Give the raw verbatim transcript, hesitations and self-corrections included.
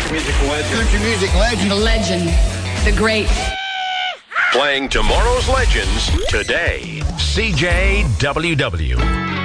country music legend. Country music legend. The legend. The great. Playing tomorrow's legends today. C J W W.